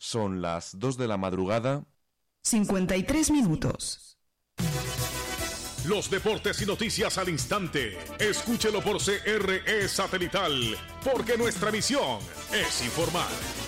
Son las 2 de la madrugada. 53 minutos. Los deportes y noticias al instante. Escúchelo por CRE Satelital, porque nuestra misión es informar.